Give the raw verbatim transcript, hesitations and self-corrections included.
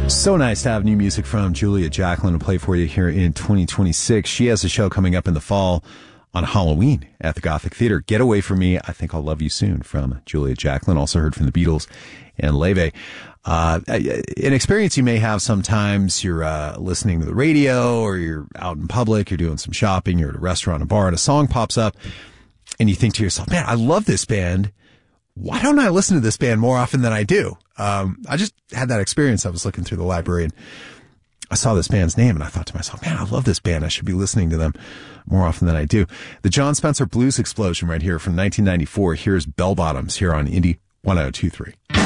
So nice to have new music from Julia Jacklin to play for you here in twenty twenty-six. She has a show coming up in the fall on Halloween at the Gothic Theater. Get Away From Me, I Think I'll Love You Soon from Julia Jacklin. Also heard from the Beatles and Leve. Uh, an experience you may have sometimes. You're uh, listening to the radio, or you're out in public, you're doing some shopping, you're at a restaurant, a bar, and a song pops up, and you think to yourself, man, I love this band. Why don't I listen to this band more often than I do? Um, I just had that experience. I was looking through the library and I saw this band's name and I thought to myself, man, I love this band. I should be listening to them more often than I do. The John Spencer Blues Explosion right here from nineteen ninety-four. Here's Bell Bottoms here on Indie one oh two three.